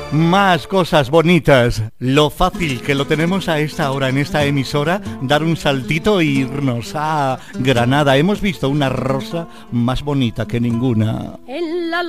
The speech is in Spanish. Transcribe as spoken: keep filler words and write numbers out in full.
Más cosas bonitas. Lo fácil que lo tenemos a esta hora en esta emisora, dar un saltito e irnos a Granada. Hemos visto una rosa más bonita que ninguna. En la